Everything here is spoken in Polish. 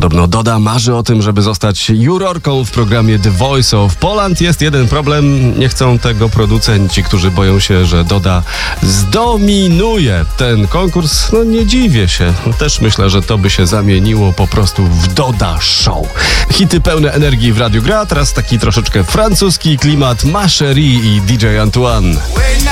Podobno Doda marzy o tym, żeby zostać jurorką w programie The Voice of Poland. Jest jeden problem, nie chcą tego producenci, którzy boją się, że Doda zdominuje ten konkurs. No nie dziwię się. Też myślę, że to by się zamieniło po prostu w Doda Show. Hity pełne energii w Radiu Gra, teraz taki troszeczkę francuski klimat Ma Chérie i DJ Antoine.